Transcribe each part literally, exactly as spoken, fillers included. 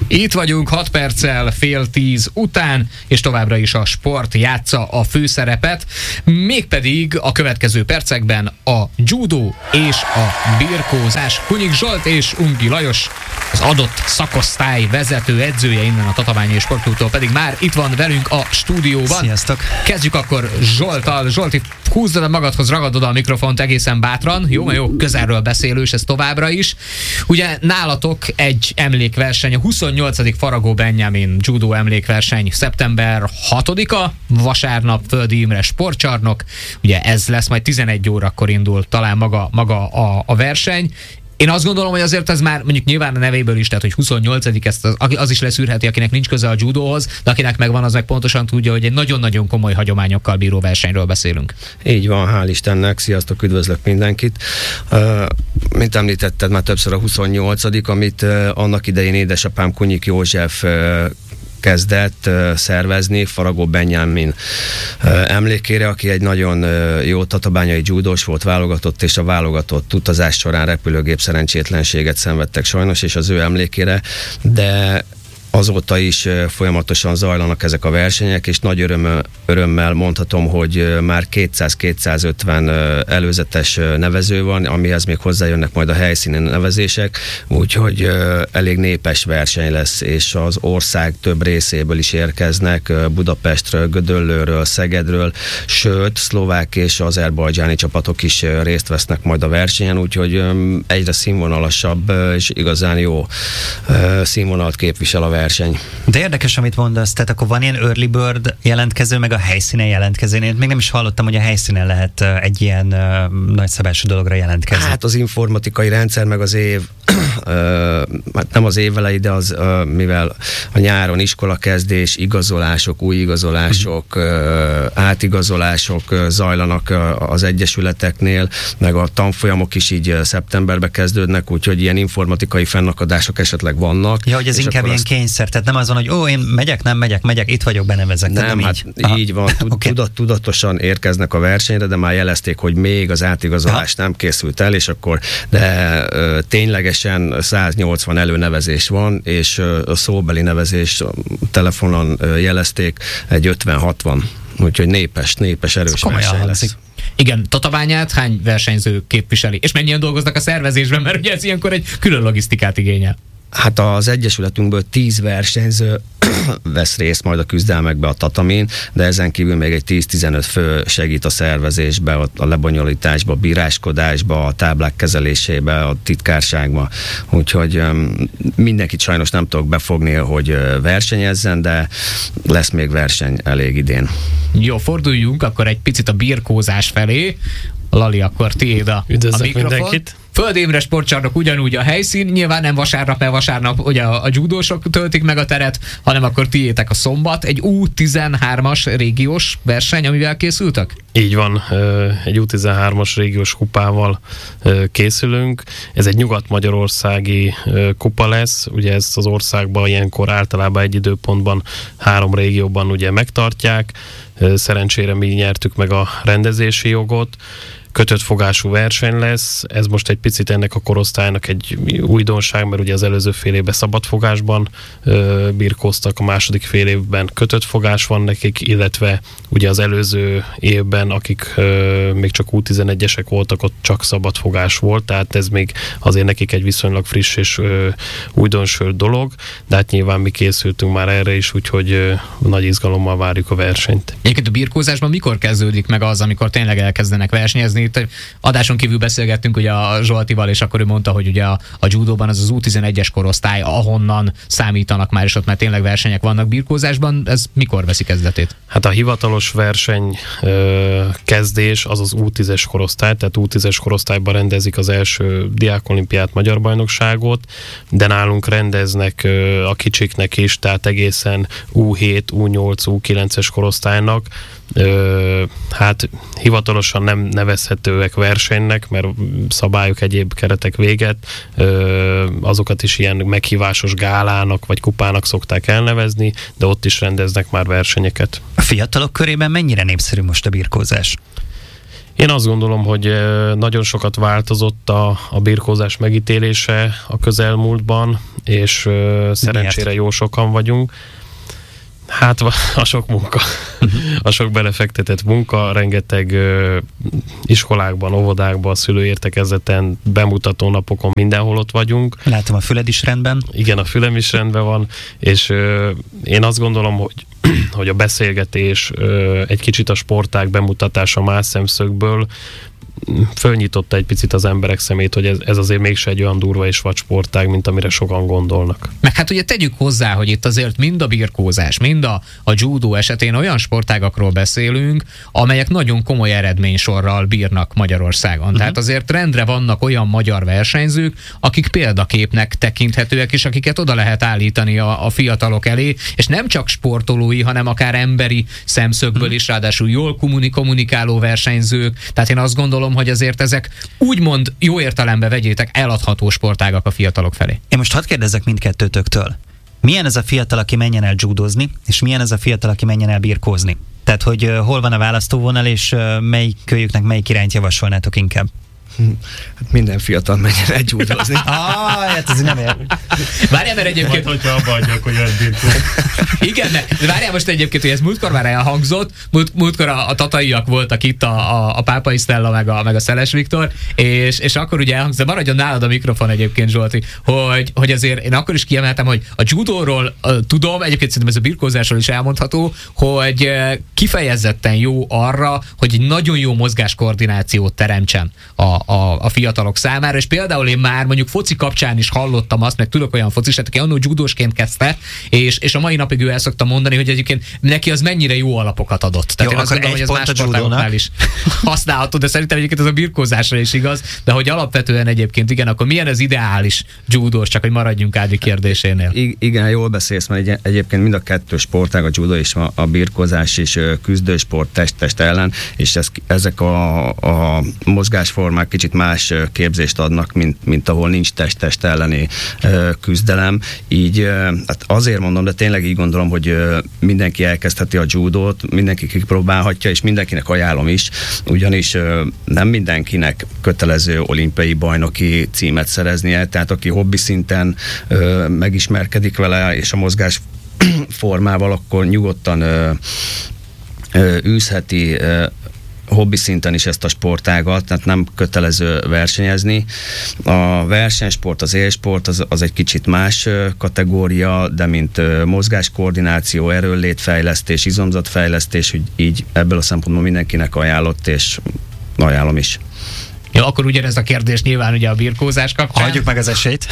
Itt vagyunk hat perccel fél tíz után, és továbbra is a sport játsza a főszerepet, mégpedig a következő percekben a judó és a birkózás. Kunyik Zsolt és Ungi Lajos, az adott szakosztály vezető edzője innen a Tatabányi Sportklubtól pedig már itt van velünk a stúdióban. Sziasztok! Kezdjük akkor Zsolttal. Zsolti, húzd magadhoz, ragadod a mikrofont egészen bátran. Jó, jó, közelről beszélős ez továbbra is. Ugye nálatok egy emlékverseny, a huszonnyolcadik Faragó Benjamin judó emlékverseny szeptember hatodika, vasárnap Földi Imre sportcsarnok. Ugye ez lesz, majd tizenegy órakor indul talán maga, maga a, a verseny. Én azt gondolom, hogy azért ez már mondjuk nyilván a nevéből is, tehát hogy huszonnyolcadik ezt az, az is leszűrheti, akinek nincs köze a judóhoz, de akinek megvan, az meg pontosan tudja, hogy egy nagyon-nagyon komoly hagyományokkal bíró versenyről beszélünk. Így van, hál' Istennek, sziasztok, üdvözlök mindenkit. Uh, mint említetted, már többször a huszonnyolcadik, amit uh, annak idején édesapám Kunyik József uh, kezdett uh, szervezni Faragó Benjamin uh, emlékére, aki egy nagyon uh, jó tatabányai judós volt, válogatott, és a válogatott utazás során repülőgép szerencsétlenséget szenvedtek sajnos, és az ő emlékére, de azóta is folyamatosan zajlanak ezek a versenyek, és nagy öröm, örömmel mondhatom, hogy már kétszáz-kétszázötven előzetes nevező van, amihez még hozzájönnek majd a helyszínen nevezések, úgyhogy elég népes verseny lesz, és az ország több részéből is érkeznek, Budapestről, Gödöllőről, Szegedről, sőt, szlovák és azerbajdzsáni csapatok is részt vesznek majd a versenyen, úgyhogy egyre színvonalasabb és igazán jó színvonalat képvisel a verseny. De érdekes, amit mondasz, tehát akkor van ilyen early bird jelentkező, meg a helyszínen jelentkező. Én még nem is hallottam, hogy a helyszínen lehet egy ilyen uh, nagyszabású dologra jelentkezni. Hát az informatikai rendszer, meg az év, uh, nem az évelei, de az, uh, mivel a nyáron iskolakezdés, igazolások, új igazolások, uh, átigazolások uh, zajlanak uh, az egyesületeknél, meg a tanfolyamok is így uh, szeptemberbe kezdődnek, úgyhogy ilyen informatikai fennakadások esetleg vannak. Ja, hogy ez inkább ilyen kényszer, tehát nem az van, hogy ó, én megyek, nem megyek, megyek, itt vagyok, benevezek. Nem, nem hát így, így van, okay. Tudat, tudatosan érkeznek a versenyre, de már jelezték, hogy még az átigazolás ha. nem készült el, és akkor, de ö, ténylegesen száznyolcvan előnevezés van, és ö, a szóbeli nevezés telefonon ö, jelezték, egy ötven-hatvan, úgyhogy népes, népes, erős verseny lesz. Igen, Tatabányát hány versenyző képviseli? És mennyien dolgoznak a szervezésben, mert ugye ez ilyenkor egy külön logisztikát igényel. Hát az egyesületünkből tíz versenyző vesz részt majd a küzdelmekbe a Tatamin, de ezen kívül még egy tíz-tizenöt fő segít a szervezésbe, a lebonyolításba, a bíráskodásba, a táblák kezelésébe, a titkárságba. Úgyhogy mindenkit sajnos nem tudok befogni, hogy versenyezzen, de lesz még verseny elég idén. Jó, forduljunk akkor egy picit a birkózás felé. Lali, akkor tiéd a, a mikrofon. Mindenkit. Földi Imre sportcsarnok ugyanúgy a helyszín, nyilván nem vasárnap, mert vasárnap ugye a, a judósok töltik meg a teret, hanem akkor tiétek a szombat. Egy U tizenhármas régiós verseny, amivel készültek? Így van, egy U tizenhármas régiós kupával készülünk. Ez egy nyugat-magyarországi kupa lesz, ugye ezt az országban ilyenkor általában egy időpontban három régióban ugye megtartják. Szerencsére mi nyertük meg a rendezési jogot. Kötött fogású verseny lesz, ez most egy picit ennek a korosztálynak egy újdonság, mert ugye az előző fél évben szabadfogásban ö, birkóztak, a második fél évben kötött fogás van nekik, illetve ugye az előző évben, akik ö, még csak U tizenegyesek voltak, ott csak szabadfogás volt, tehát ez még azért nekik egy viszonylag friss és ö, újdonsült dolog, de hát nyilván mi készültünk már erre is, úgyhogy ö, nagy izgalommal várjuk a versenyt. Egyébként a birkózásban mikor kezdődik meg az, amikor tényleg elkezdenek versenyezni? Itt adáson kívül beszélgettünk ugye a Zsoltival, és akkor ő mondta, hogy ugye a, a judóban az az U tizenegyes korosztály, ahonnan számítanak már, és ott már tényleg versenyek vannak birkózásban. Ez mikor veszi kezdetét? Hát a hivatalos verseny ö, kezdés az az U tízes korosztály, tehát U tízes korosztályban rendezik az első diákolimpiát, magyar bajnokságot, de nálunk rendeznek ö, a kicsiknek is, tehát egészen U hét, U nyolc, U kilences korosztálynak. Ö, hát hivatalosan nem nevezhetőek versenynek, mert szabályok, egyéb keretek véget, ö, azokat is ilyen meghívásos gálának vagy kupának szokták elnevezni, de ott is rendeznek már versenyeket. A fiatalok körében mennyire népszerű most a birkózás? Én azt gondolom, hogy nagyon sokat változott a, a birkózás megítélése a közelmúltban. és uh, szerencsére jó sokan vagyunk. Hát a sok munka, a sok belefektetett munka, rengeteg uh, iskolákban, óvodákban, szülőértekezleten, bemutató napokon mindenhol ott vagyunk. Látom, a füled is rendben. Igen, a fülem is rendben van, és uh, én azt gondolom, hogy hogy a beszélgetés, uh, egy kicsit a sportág bemutatása más szemszögből fölnyitotta egy picit az emberek szemét, hogy ez, ez azért mégse egy olyan durva és vad sportág, mint amire sokan gondolnak. Meg hát ugye tegyük hozzá, hogy itt azért mind a birkózás, mind a, a judó esetén olyan sportágakról beszélünk, amelyek nagyon komoly eredménysorral bírnak Magyarországon. Uh-huh. Tehát azért rendre vannak olyan magyar versenyzők, akik példaképnek tekinthetőek, és akiket oda lehet állítani a, a fiatalok elé, és nem csak sportolói, hanem akár emberi szemszögből uh-huh. is, ráadásul jól kommunikáló versenyzők. Tehát én azt gondolom, hogy azért ezek úgymond jó értelemben vegyétek eladható sportágak a fiatalok felé. Én most hadd kérdezzek mindkettőtöktől. Milyen ez a fiatal, aki menjen el judozni, és milyen ez a fiatal, aki menjen el birkózni? Tehát, hogy uh, hol van a választóvonal, és uh, melyik kölyüknek melyik irányt javasolnátok inkább? Hát minden fiatal menjen el judozni. Ah, hát ez nem ér. Várjál, mert egyébként... Majd, hogyha abba adjak, hogy olyan birkó. Igen, de várjál most egyébként, hogy ez múltkor már elhangzott, múlt, múltkor a, a tataiak voltak itt, a, a, a Pápai Stella, meg a, meg a Szeles Viktor, és, és akkor ugye elhangzott, maradjon nálad a mikrofon egyébként, Zsolti, hogy, hogy azért én akkor is kiemeltem, hogy a judóról uh, tudom, egyébként szerintem ez a birkózásról is elmondható, hogy uh, kifejezetten jó arra, hogy egy nagyon jó mozgáskoordinációt teremtsen a A, a fiatalok számára, és például én már mondjuk foci kapcsán is hallottam azt, meg tudok olyan focisát, aki annó judósként kezdte, és, és a mai napig ő el szokta mondani, hogy egyébként neki az mennyire jó alapokat adott. Tehát jó, én azt gondolom, hogy ez más sportágoknál is használható, de szerintem egyébként ez a birkózásra is igaz, de hogy alapvetően egyébként igen, akkor milyen az ideális judós, csak hogy maradjunk Ádi kérdésénél. I- igen, jól beszélsz, mert egy- egyébként mind a kettő sportág, a judó és a, a birkózás is küzdősport test-test ellen, és ez, ezek a, a mozgásformák kicsit más képzést adnak, mint, mint ahol nincs test-test elleni küzdelem. Így hát azért mondom, de tényleg így gondolom, hogy mindenki elkezdheti a judót, mindenki kipróbálhatja, és mindenkinek ajánlom is, ugyanis nem mindenkinek kötelező olimpiai bajnoki címet szereznie, tehát aki hobbi szinten megismerkedik vele, és a mozgás formával, akkor nyugodtan űzheti hobbi szinten is ezt a sportágat, tehát nem kötelező versenyezni. A versenysport, az élsport az, az egy kicsit más kategória, de mint mozgáskoordináció, erőnlétfejlesztés, izomzatfejlesztés, úgy így ebből a szempontból mindenkinek ajánlott, és ajánlom is. Jó, akkor ugyanez a kérdés nyilván ugye a birkózás kapcsán. Hagyjuk meg az esélyt.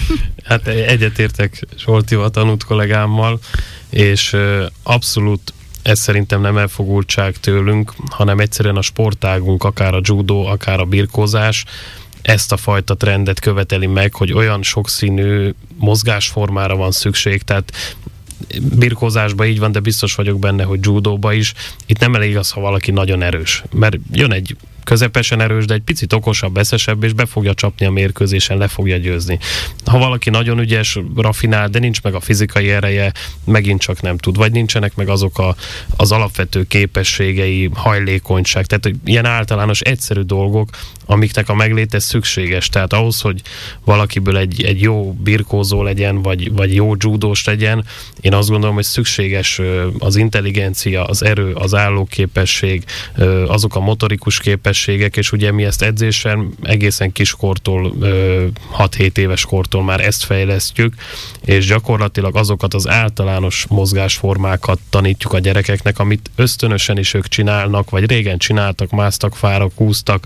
Hát egyetértek Zsoltival, tanult kollégámmal, és abszolút ez szerintem nem elfogultság tőlünk, hanem egyszerűen a sportágunk, akár a judó, akár a birkózás ezt a fajta trendet követeli meg, hogy olyan sokszínű mozgásformára van szükség, tehát birkózásban így van, de biztos vagyok benne, hogy judóba is. Itt nem elég az, ha valaki nagyon erős, mert jön egy közepesen erős, de egy picit okosabb, eszesebb, és be fogja csapni a mérkőzésen, le fogja győzni. Ha valaki nagyon ügyes, rafinált, de nincs meg a fizikai ereje, megint csak nem tud, vagy nincsenek meg azok a, az alapvető képességei, hajlékonyság, tehát hogy ilyen általános egyszerű dolgok, amiknek a megléte szükséges. Tehát ahhoz, hogy valakiből egy, egy jó birkózó legyen, vagy, vagy jó judós legyen, én azt gondolom, hogy szükséges az intelligencia, az erő, az állóképesség, azok a motorikus képességek, és ugye mi ezt edzésen egészen kiskortól, hat-hét éves kortól már ezt fejlesztjük, és gyakorlatilag azokat az általános mozgásformákat tanítjuk a gyerekeknek, amit ösztönösen is ők csinálnak, vagy régen csináltak, másztak fára, kúztak,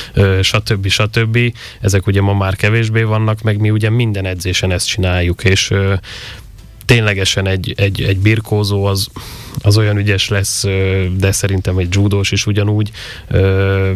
stb. stb. Ezek ugye ma már kevésbé vannak, meg mi ugye minden edzésen ezt csináljuk, és ö, ténylegesen egy, egy, egy birkózó az, az olyan ügyes lesz, ö, de szerintem egy judós is ugyanúgy, ö,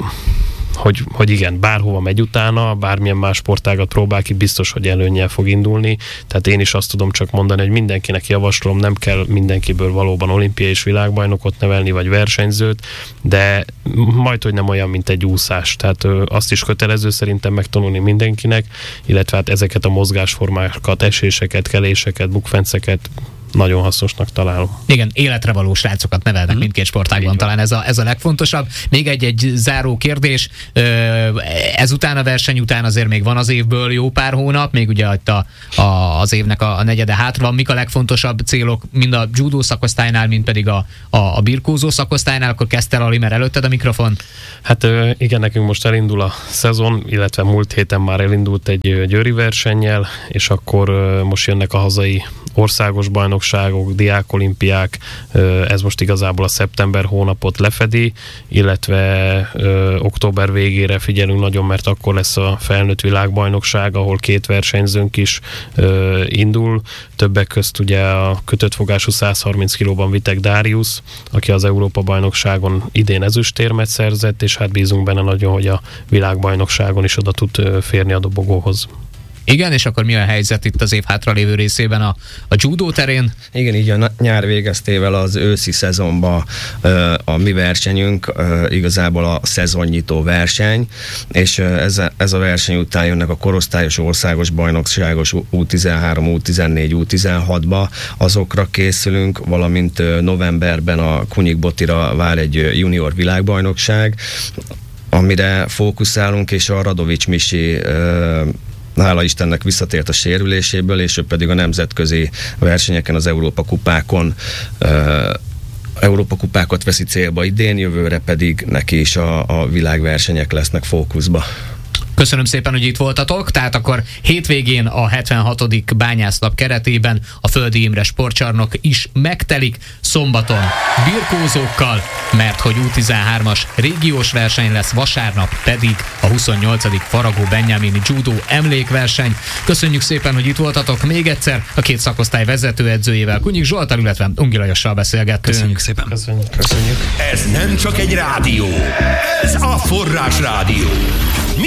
hogy, hogy igen, bárhova megy utána, bármilyen más sportágat próbál ki, biztos, hogy előnnyel fog indulni. Tehát én is azt tudom csak mondani, hogy mindenkinek javaslom, nem kell mindenkiből valóban olimpiai és világbajnokot nevelni, vagy versenyzőt, de majd, hogy nem olyan, mint egy úszás. Tehát ö, azt is kötelező szerintem megtanulni mindenkinek, illetve hát ezeket a mozgásformákat, eséseket, keléseket, bukfenceket nagyon hasznosnak találom. Igen, életre való srácokat nevelnek mm. mindkét sportágban, talán ez a, ez a legfontosabb. Még egy-egy záró kérdés, ezután a verseny után azért még van az évből jó pár hónap, még ugye a, a, az évnek a, a negyede hátra van. Mik a legfontosabb célok, mind a judó szakosztálynál, mind pedig a, a, a birkózó szakosztálynál? Akkor kezdte el, Ali, mert előtted a mikrofon. Hát igen, nekünk most elindul a szezon, illetve múlt héten már elindult egy győri versennyel, és akkor most jönnek a hazai országos bajnokságok, diákolimpiák, ez most igazából a szeptember hónapot lefedi, illetve ö, október végére figyelünk nagyon, mert akkor lesz a felnőtt világbajnokság, ahol két versenyzőnk is ö, indul. Többek közt ugye a kötött fogású száz harminc kilóban Vitek Dáriusz, aki az Európa-bajnokságon idén ezüstérmet szerzett, és hát bízunk benne nagyon, hogy a világbajnokságon is oda tud férni a dobogóhoz. Igen, és akkor mi a helyzet itt az év hátralévő részében a, a judó terén? Igen, így a nyár végeztével az őszi szezonban a mi versenyünk igazából a szezonnyitó verseny, és ez a, ez a verseny után jönnek a korosztályos országos bajnokságos U tizenhárom, U tizennégy, U tizenhatba, azokra készülünk, valamint novemberben a Kunyik-Botira vár egy junior világbajnokság, amire fókuszálunk, és a Radovics Misi hála Istennek visszatért a sérüléséből, és ő pedig a nemzetközi versenyeken, az Európa kupákon uh, Európa kupákat veszi célba idén, jövőre pedig neki is a, a világversenyek lesznek fókuszba. Köszönöm szépen, hogy itt voltatok, tehát akkor hétvégén a hetvenhatodik bányásznap keretében a Földi Imre sportcsarnok is megtelik, szombaton birkózókkal, mert hogy U tizenhármas régiós verseny lesz, vasárnap pedig a huszonnyolcadik Faragó Benyámini judó emlékverseny. Köszönjük szépen, hogy itt voltatok még egyszer, a két szakosztály vezetőedzőjével, Kunyik Zsolttal, illetve Ungi Lajossal beszélgettünk. Köszönjük szépen. Köszönjük. Köszönjük. Ez nem csak egy rádió, ez a Forrás Rádió.